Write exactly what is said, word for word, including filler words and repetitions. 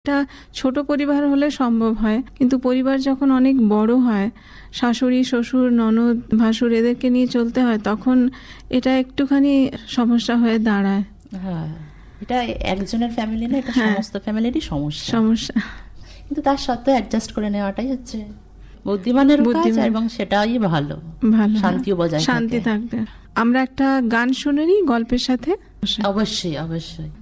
একটা ছোট পরিবার হলে সম্ভব হয়, কিন্তু পরিবার যখন অনেক বড় হয়, শাশুড়ি শ্বশুর ননদ ভাসুর এদেরকে নিয়ে চলতে হয়, তখন এটা একটুখানি সমস্যা হয়ে দাঁড়ায়। হ্যাঁ, এটা একজনের ফ্যামিলি না, এটা হ্যাঁ, সমস্ত ফ্যামিলিরই সমস্যা সমস্যা কিন্তু তার সত্ত্বেও অ্যাডজাস্ট করে নেওয়াটাই হচ্ছে বুদ্ধিমানের কাজ, বুদ্ধিমান। এবং সেটাই ভালো, ভালো, শান্তিও বজায় শান্তি থাকে। থাকবে। আমরা একটা গান শুনে নিই গল্পের সাথে। অবশ্যই অবশ্যই।